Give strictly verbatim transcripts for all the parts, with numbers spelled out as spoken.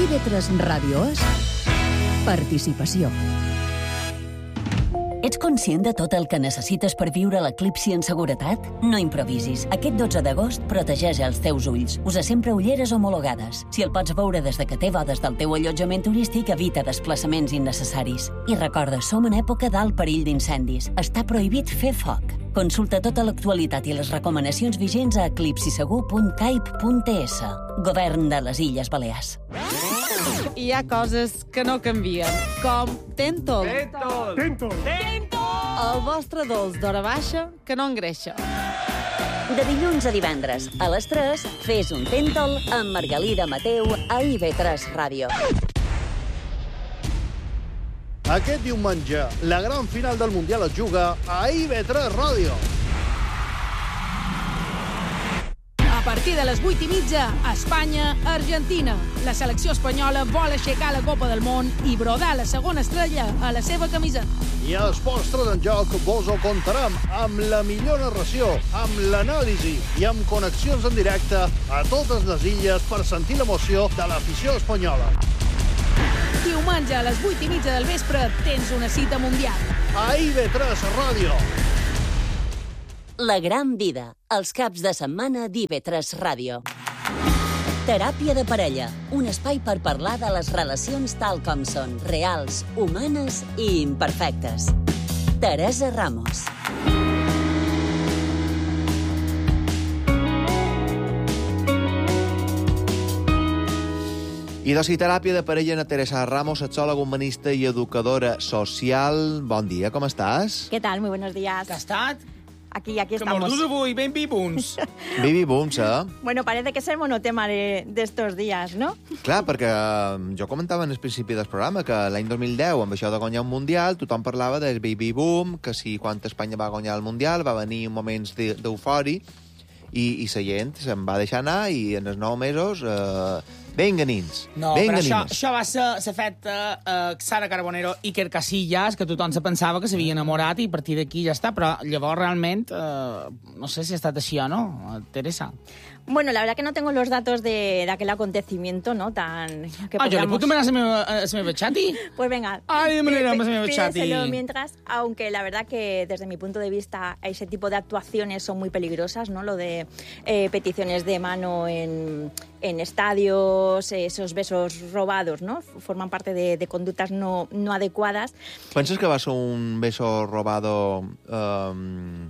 I V tres Ràdio és participació. Ets conscient de tot el que necessites per viure l'eclipsi en seguretat? No improvisis. Aquest dotze d'agost protegeix els teus ulls. Usa sempre ulleres homologades. Si el pots veure des de que té bodes del teu allotjament turístic, evita desplaçaments innecessaris. I recorda, som en època d'alt perill d'incendis. Està prohibit fer foc. Consulta tota l'actualitat i les recomanacions vigents a eclipsisegur punt caip punt es. Govern de les Illes Balears. Hi ha coses que no canvien, com Tentol. Tentol! Tentol! El vostre dolç d'hora baixa que no engreixa. De dilluns a divendres, a les tres, fes un Tentol amb Margalida Mateu a I V tres Ràdio. Aquest diumenge, la gran final del Mundial es juga a I V tres Ràdio. A partir de les vuit i mitja, Espanya-Argentina. La selecció espanyola vol aixecar la Copa del Món i brodar la segona estrella a la seva camiseta. I a Esports tres en Joc vos ho contarem amb la millor narració, amb l'anàlisi i amb connexions en directe a totes les illes per sentir l'emoció de l'afició espanyola. Diumenge a les vuit i mitja del vespre tens una cita mundial. A I V tres Ràdio. La gran vida, els caps de setmana d'I V tres Ràdio. Teràpia de parella, un espai per parlar de les relacions tal com són, reals, humanes i imperfectes. Teresa Ramos. I de si teràpia de parella en Teresa Ramos, sexòloga, humanista i educadora social. Bon dia, com estàs? ¿Qué tal? Muy buenos días. ¿Qué ha estat? Aquí, aquí Que estamos. mos dus avui, ben vivums. Vivi Bums, eh? Bueno, parece que es el monotema de, de estos días, ¿no? Clar, perquè eh, jo comentava en el principi del programa que l'any dos mil deu, amb això de guanyar un Mundial, tothom parlava del baby boom, que si quan Espanya va guanyar el Mundial va venir moments d'eufori i, i la gent se'n va deixar anar i en els nou mesos... Eh, ben ganins. No, ben però això, ganins. això va ser l'efecte uh, Sara Carbonero i Iker Casillas, que tothom se pensava que s'havia enamorat i a partir d'aquí ja està, però llavors realment uh, no sé si ha estat així o no, Teresa. Bueno, la verdad que no tengo los datos de, de aquel acontecimiento, ¿no? Tan... Que Ah, jo li podamos- puc demanar la meva, la meva xati? Pues venga, Ay, de manera, pí- pues, señor Chati. pídeselo mientras, aunque la verdad que desde mi punto de vista ese tipo de actuaciones son muy peligrosas, ¿no? Lo de eh, peticiones de mano en, en estadios, esos besos robados, ¿no? Forman parte de, de conductas no, no adecuadas. Penses que va ser un beso robado um,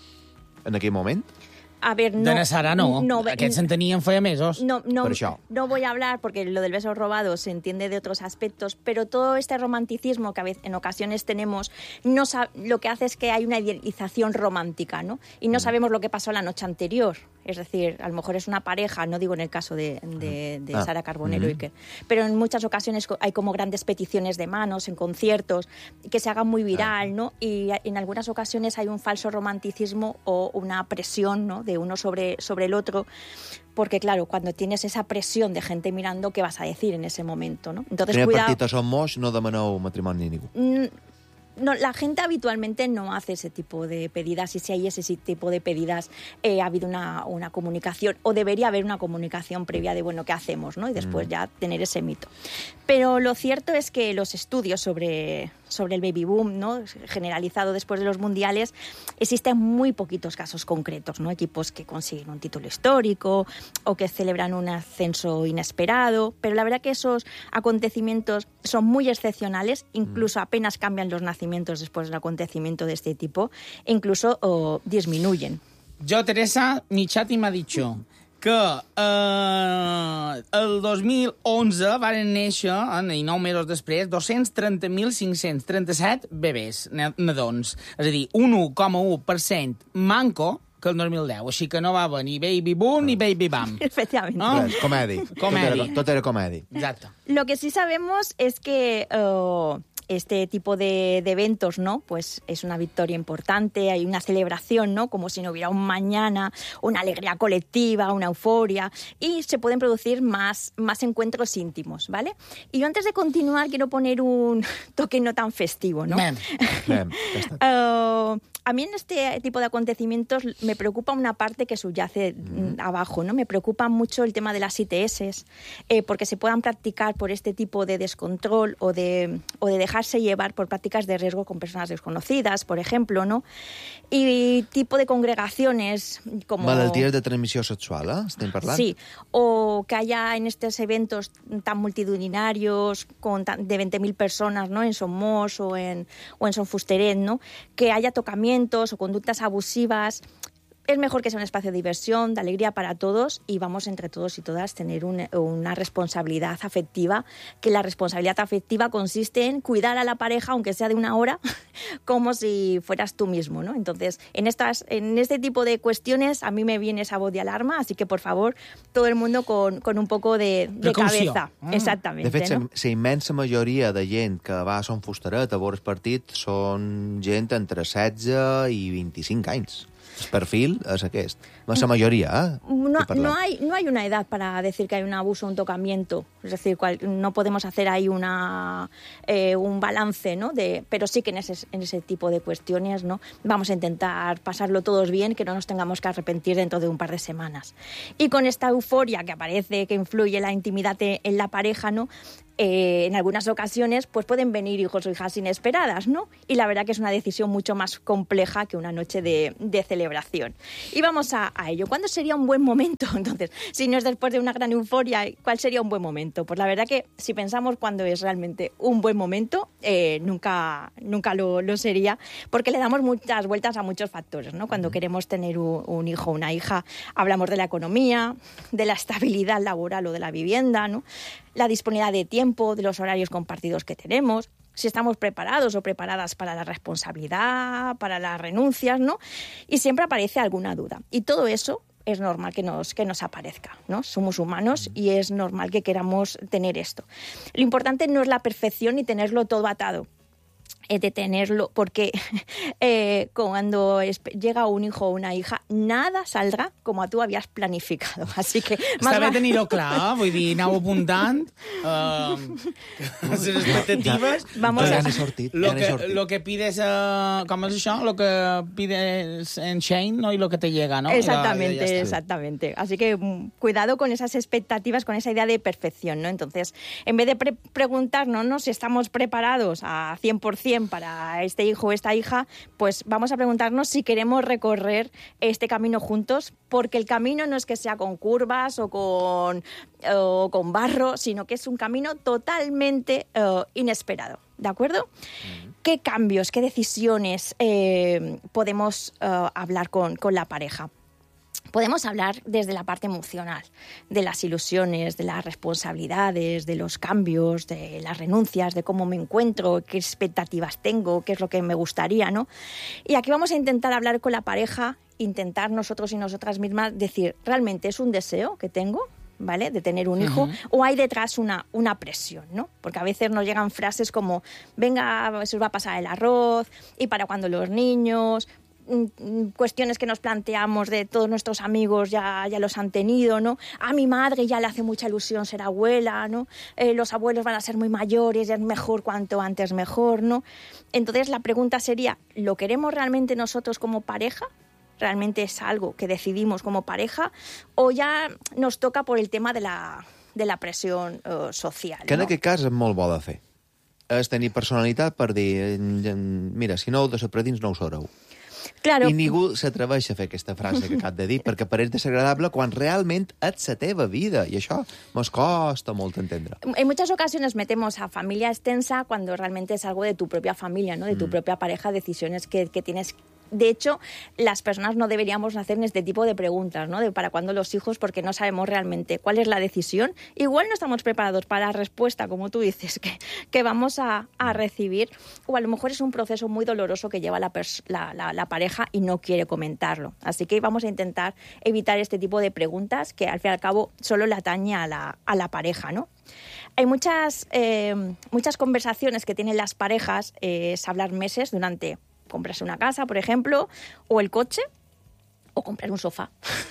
en aquell moment? A ver, no... De la Sara no, no aquests se'n tenien feia mesos. No, no, Per això. no voy a hablar porque lo del beso robado se entiende de otros aspectos, pero todo este romanticismo que a veces, en ocasiones tenemos, no sa- lo que hace es que hay una idealización romántica, ¿no? Y no sabemos lo que pasó la noche anterior. Es decir, a lo mejor es una pareja, no digo en el caso de, de, de Ah. Sara Carbonero Mm. y Iker, pero en muchas ocasiones co- hay como grandes peticiones de manos en conciertos que se hagan muy viral, ¿no? Y a- en algunas ocasiones hay un falso romanticismo o una presión, ¿no? De uno sobre, sobre el otro, porque claro, cuando tienes esa presión de gente mirando, ¿qué vas a decir en ese momento, ¿no? Entonces, Primer cuidado. partit a Som Moix, no demaneu matrimoni a ningú. Mm, No, la gente habitualmente no hace ese tipo de pedidas y si hay ese tipo de pedidas eh, ha habido una, una comunicación o debería haber una comunicación previa de, bueno, ¿qué hacemos? ¿no? Y después ya tener ese mito. Pero lo cierto es que los estudios sobre, sobre el baby boom, ¿no? generalizado después de los mundiales, existen muy poquitos casos concretos, ¿no? Equipos que consiguen un título histórico o que celebran un ascenso inesperado, pero la verdad que esos acontecimientos son muy excepcionales, incluso apenas cambian los nacimientos después del acontecimiento de este tipo, e incluso oh, disminuyen. Jo, Teresa, mi xati m'ha dit que eh, el dos mil onze varen néixer, eh, i nou mesos després, dos-cents trenta mil cinc-cents trenta-set bebès, nadons. És a dir, un un coma u per cent manco que el dos mil deu. Així que no va haver ni baby boom ni baby bam. Efectivamente. No? Res, comedi. Comedi. Tot era, tot era comedi. Exacte. Lo que sí sabemos es que uh, este tipo de, de eventos, ¿no? Pues es una victoria importante, hay una celebración, ¿no? Como si no hubiera un mañana, una alegría colectiva, una euforia, y se pueden producir más, más encuentros íntimos, ¿vale? Y yo antes de continuar quiero poner un toque no tan festivo, ¿no? Mem. Mem, ja està. Uh, a mí en este tipo de acontecimientos me preocupa una parte que subyace mm. abajo, ¿no? Me preocupa mucho el tema de las I T S, eh, porque se puedan practicar por este tipo de descontrol o de, o de dejarse llevar por prácticas de riesgo con personas desconocidas, por ejemplo, ¿no? Y tipo de congregaciones como... Malalties de transmissió sexual, eh? Estem parlant? Sí, o que haya en estos eventos tan multitudinarios, con tan, de veinte mil personas, ¿no? En Somos o en, o en Son Fusteret, ¿no? Que haya tocamientos o conductas abusivas. Es mejor que sea un espacio de diversión, de alegría para todos y vamos entre todos y todas tener un, una responsabilidad afectiva, que la responsabilidad afectiva consiste en cuidar a la pareja, aunque sea de una hora, como si fueras tú mismo, ¿no? Entonces, en, estas, en este tipo de cuestiones a mí me viene esa voz de alarma, así que, por favor, todo el mundo con, con un poco de, de cabeza. Mm. Exactamente. De fet, no? la immensa majoria de gent que va a Son Fusteret a veure el partit són gent entre setze i vint-i-cinc anys. El perfil és aquest. La mayoría, ¿eh? No, no, hay, no hay una edad para decir que hay un abuso, un tocamiento. Es decir, cual, no podemos hacer ahí una, eh, un balance, ¿no? De, pero sí que en ese, en ese tipo de cuestiones, ¿no? Vamos a intentar pasarlo todos bien, que no nos tengamos que arrepentir dentro de un par de semanas. Y con esta euforia que aparece, que influye la intimidad en la pareja, ¿no? Eh, en algunas ocasiones pues pueden venir hijos o hijas inesperadas, ¿no? Y la verdad que es una decisión mucho más compleja que una noche de, de celebración. Y vamos a, a ello. ¿Cuándo sería un buen momento? Entonces, si no es después de una gran euforia, ¿cuál sería un buen momento? Pues la verdad que si pensamos cuándo es realmente un buen momento, eh, nunca, nunca lo, lo sería, porque le damos muchas vueltas a muchos factores, ¿no? Cuando queremos tener un, un hijo o una hija, hablamos de la economía, de la estabilidad laboral o de la vivienda, ¿no? La disponibilidad de tiempo, de los horarios compartidos que tenemos, si estamos preparados o preparadas para la responsabilidad, para las renuncias, ¿no? Y siempre aparece alguna duda. Y todo eso es normal que nos, que nos aparezca, ¿no? Somos humanos y es normal que queramos tener esto. Lo importante no es la perfección ni tenerlo todo atado. De tenerlo, porque eh, cuando es, llega un hijo o una hija, nada saldrà com tú habías planificado. Así que... Està bé tenir-ho clar, vull dir, anau apuntant uh, les expectatives. Vamos ja a... n'he sortit, Lo ja n'he que, sortit. lo que pides, uh, com és això? Lo que pides en Shane, ¿no? Y lo que te llega, ¿no? Exactamente, ya, ya exactamente. Así que cuidado con esas expectativas, con esa idea de perfección, ¿no? Entonces, en vez de pre preguntarnos, ¿no? Si estamos preparados a cien por cien para este hijo o esta hija, pues vamos a preguntarnos si queremos recorrer este camino juntos, porque el camino no es que sea con curvas o con, o con barro, sino que es un camino totalmente uh, inesperado. ¿De acuerdo? Uh-huh. ¿Qué cambios, qué decisiones eh, podemos uh, hablar con, con la pareja? Podemos hablar desde la parte emocional, de las ilusiones, de las responsabilidades, de los cambios, de las renuncias, de cómo me encuentro, qué expectativas tengo, qué es lo que me gustaría, ¿no? Y aquí vamos a intentar hablar con la pareja, intentar nosotros y nosotras mismas decir, ¿realmente es un deseo que tengo? ¿Vale? De tener un hijo, uh-huh. O hay detrás una, una presión, ¿no? Porque a veces nos llegan frases como, venga, se os va a pasar el arroz, y para cuando los niños... cuestiones que nos planteamos de todos nuestros amigos ya, ya los han tenido, ¿no? A mi madre ya le hace mucha ilusión ser abuela, ¿no? Eh, los abuelos van a ser muy mayores, es mejor cuanto antes mejor, ¿no? Entonces la pregunta sería, ¿lo queremos realmente nosotros como pareja? ¿Realmente es algo que decidimos como pareja? ¿O ya nos toca por el tema de la, de la presión uh, social? Que en ¿no? aquest cas és molt bo de fer. És tenir personalitat per dir, mira, si no heu de ser predins, no ho sereu. Claro. I ningú s'atreveix a fer aquesta frase que acabo de dir, perquè pareix desagradable quan realment és la teva vida, i això mos costa molt entendre. En muchas ocasiones metemos a familia extensa cuando realmente es algo de tu propia familia, ¿no? De tu mm. propia pareja, decisiones que, que tienes. De hecho, las personas no deberíamos hacer este tipo de preguntas, ¿no? De para cuándo los hijos, porque no sabemos realmente cuál es la decisión. Igual no estamos preparados para la respuesta, como tú dices, que, que vamos a, a recibir. O a lo mejor es un proceso muy doloroso que lleva la, la, la, la pareja y no quiere comentarlo. Así que vamos a intentar evitar este tipo de preguntas que, al fin y al cabo, solo le atañe a la, a la pareja, ¿no? Hay muchas, eh, muchas conversaciones que tienen las parejas, eh, es hablar meses durante... comprarse una casa, por ejemplo, o el coche, o comprar un sofá.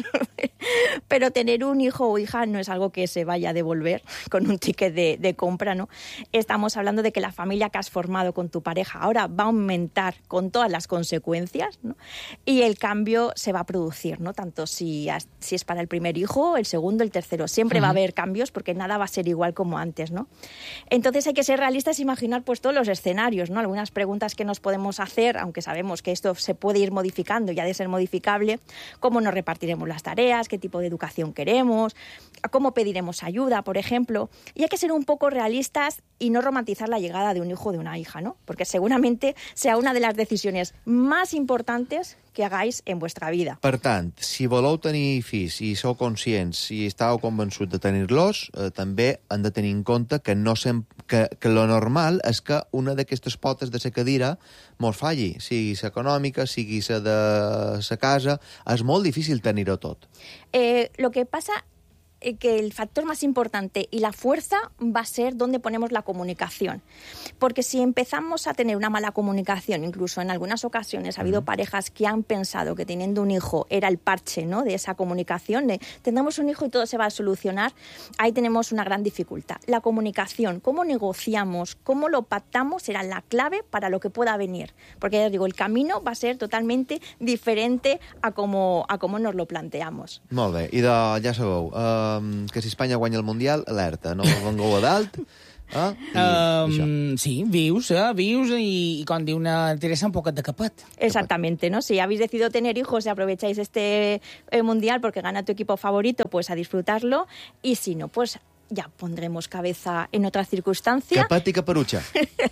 Pero tener un hijo o hija no es algo que se vaya a devolver con un ticket de, de compra, ¿no? Estamos hablando de que la familia que has formado con tu pareja ahora va a aumentar con todas las consecuencias, ¿no? Y el cambio se va a producir, ¿no? Tanto si, si es para el primer hijo, el segundo, el tercero. Siempre uh-huh. va a haber cambios porque nada va a ser igual como antes, ¿no? Entonces hay que ser realistas y imaginar pues todos los escenarios, ¿no? Algunas preguntas que nos podemos hacer, aunque sabemos que esto se puede ir modificando y ha de ser modificable, cómo nos repartiremos las tareas, qué tipo de educación queremos, cómo pediremos ayuda, por ejemplo. Y hay que ser un poco realistas y no romantizar la llegada de un hijo o de una hija, ¿no? Porque seguramente sea una de las decisiones más importantes que hagáis en vuestra vida. Per tant, si voleu tenir fills i sou conscients i estàu convençuts de tenir-los, eh, també han de tenir en compte que, no sem que, que lo normal és que una d'aquestes potes de la cadira mos falli, sigui la econòmica, sigui la de la casa. És molt difícil tenir-ho tot. Eh, lo que pasa que el factor más importante y la fuerza va a ser donde ponemos la comunicación. Porque si empezamos a tener una mala comunicación, incluso en algunas ocasiones ha habido uh-huh. parejas que han pensado que teniendo un hijo era el parche, ¿no?, de esa comunicación, de tendremos un hijo y todo se va a solucionar, ahí tenemos una gran dificultad. La comunicación, cómo negociamos, cómo lo pactamos, será la clave para lo que pueda venir. Porque ya os digo, el camino va a ser totalmente diferente a cómo, a cómo nos lo planteamos. Molt bé, i de, ja sabeu, uh, que si Espanya guanya el Mundial, alerta, no vengueu a dalt. Ah, i, um, sí, vius, eh, vius y, y con de una Teresa un poco de capet. Exactamente, ¿no? Si habéis decidido tener hijos y aprovecháis este eh, Mundial porque gana tu equipo favorito, pues a disfrutarlo. Y si no, pues ya pondremos cabeza en otra circunstancia. Capet i caperucha.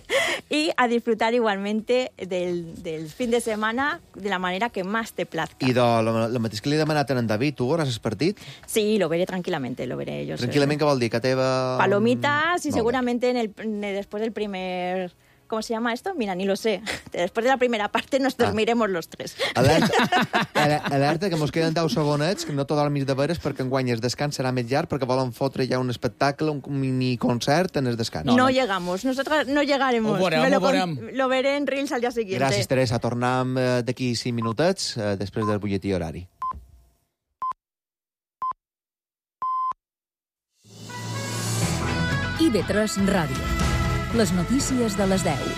Y a disfrutar igualmente del, del fin de semana de la manera que más te plazca. I de lo, lo mateix que li he demanat a en David, tu veuràs el partit? Sí, lo veré tranquilamente, lo veré yo. Tranquilament, què vol dir? Que teva... Palomitas y seguramente en el, después del primer... ¿Cómo se llama esto? Mira, ni lo sé. Después de la primera parte nos dormiremos ah. los tres. Alerta, alerta, que mos queden deu segonets, que no t'ho dormis de veres perquè enguany el descans serà més llarg perquè volen fotre ja un espectacle, un mini concert en el descans. No, no, no. llegamos, nosotros no llegaremos. Ho veurem, lo, ho veurem. Lo veré en Reels al día siguiente. Gràcies, Teresa. Tornem d'aquí cinc minutets, després del butlletí horari. I V tres Ràdio. Les notícies de les deu.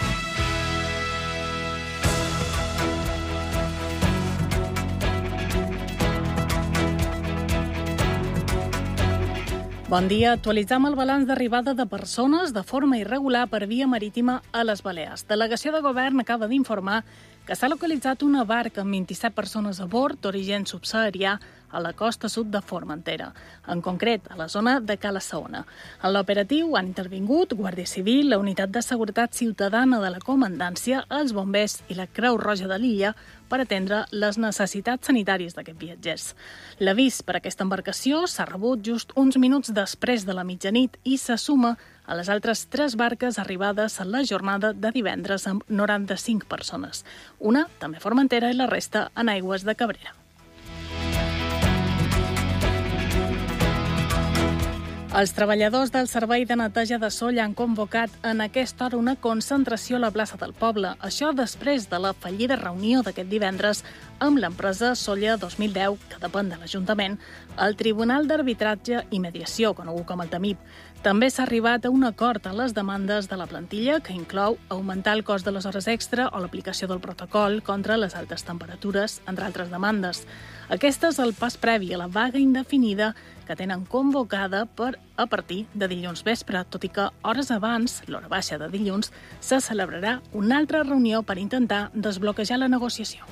Bon dia. Actualitzam el balanç d'arribada de persones de forma irregular per via marítima a les Balears. Delegació de Govern acaba d'informar que s'ha localitzat una barca amb vint-i-set persones a bord d'origen subsaharià a la costa sud de Formentera, en concret a la zona de Cala Saona. En l'operatiu han intervingut Guàrdia Civil, la Unitat de Seguretat Ciutadana de la Comandància, els bombers i la Creu Roja de l'illa per atendre les necessitats sanitàries d'aquests viatgers. L'avís per a aquesta embarcació s'ha rebut just uns minuts després de la mitjanit i se suma a les altres tres barques arribades en la jornada de divendres amb noranta-cinc persones. Una també a Formentera i la resta en aigües de Cabrera. Els treballadors del Servei de Neteja de Sóller han convocat en aquesta hora una concentració a la plaça del poble. Això després de la fallida reunió d'aquest divendres amb l'empresa Sóller dos mil deu, que depèn de l'Ajuntament, al Tribunal d'Arbitratge i Mediació, conegut com el TAMIP. També s'ha arribat a un acord en les demandes de la plantilla, que inclou augmentar el cost de les hores extra o l'aplicació del protocol contra les altes temperatures, entre altres demandes. Aquest és el pas previ a la vaga indefinida que tenen convocada per a partir de dilluns vespre, tot i que hores abans, l'hora baixa de dilluns, se celebrarà una altra reunió per intentar desbloquejar la negociació.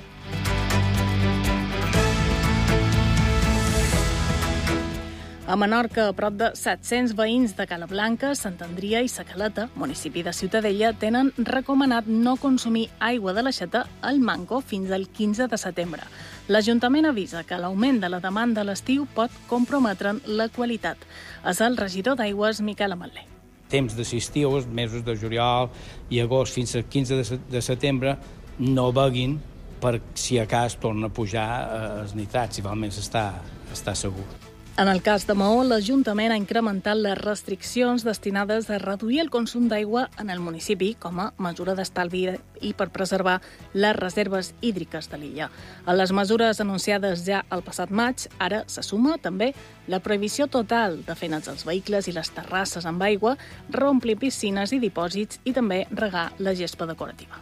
A Menorca, a prop de set-cents veïns de Cala Blanca, Sant Andria i Sa Caleta, municipi de Ciutadella, tenen recomanat no consumir aigua de l'aixeta al manco fins al quinze de setembre. L'Ajuntament avisa que l'augment de la demanda a l'estiu pot comprometre'n la qualitat. És el regidor d'Aigües, Miquel Ametler. Temps de l'estiu, els mesos de juliol i agost fins al quinze de setembre, no beguin per si a cas torna a pujar els nitrats, si realment està, està segur. En el cas de Maó, l'Ajuntament ha incrementat les restriccions destinades a reduir el consum d'aigua en el municipi com a mesura d'estalvi i per preservar les reserves hídriques de l'illa. A les mesures anunciades ja el passat maig, ara se suma també la prohibició total de fer nets els vehicles i les terrasses amb aigua, reomplir piscines i dipòsits i també regar la gespa decorativa.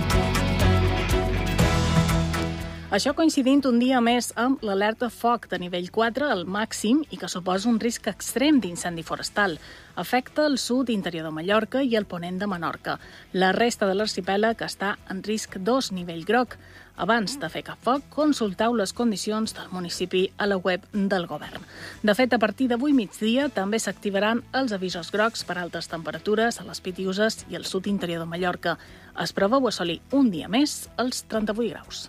Això coincidint un dia més amb l'alerta foc de nivell quatre, el màxim, i que suposa un risc extrem d'incendi forestal. Afecta el sud interior de Mallorca i el ponent de Menorca. La resta de l'arxipèlag està en risc dos, nivell groc. Abans de fer cap foc, consulteu les condicions del municipi a la web del govern. De fet, a partir d'avui migdia també s'activaran els avisos grocs per altes temperatures a les Pitiüses i al sud interior de Mallorca. Es preveu assolir un dia més els trenta-vuit graus.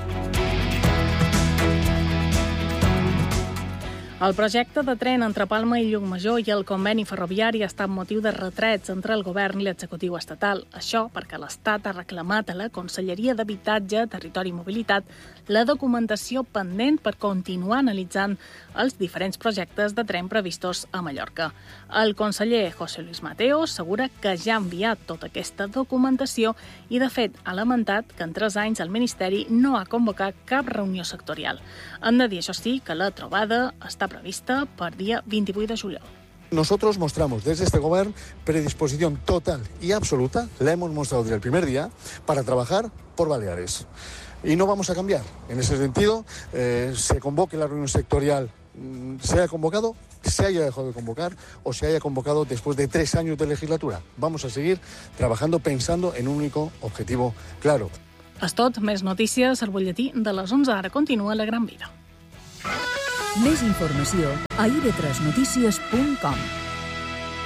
El projecte de tren entre Palma i Llucmajor i el conveni ferroviari ha estat motiu de retrets entre el govern i l'executiu estatal. Això perquè l'Estat ha reclamat a la Conselleria d'Habitatge, Territori i Mobilitat la documentació pendent per continuar analitzant els diferents projectes de tren previstos a Mallorca. El conseller José Luis Mateo assegura que ja ha enviat tota aquesta documentació i, de fet, ha lamentat que en tres anys el Ministeri no ha convocat cap reunió sectorial. Hem de dir, això sí, que la trobada està prevista per dia vint-i-vuit de juliol. Nosotros mostramos desde este gobierno predisposición total y absoluta, la hemos mostrado desde el primer día, para trabajar por Baleares. Y no vamos a cambiar. En ese sentido, eh, se convoque la reunión sectorial, se haya convocado, se haya dejado de convocar o se haya convocado después de tres años de legislatura. Vamos a seguir trabajando pensando en un único objetivo claro. És tot, més notícies al butlletí de les onze. Ara continua la Gran Vida. Més informació a i ve tres notícies punt com.